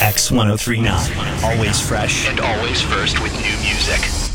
X1039. Always fresh. And always first with new music.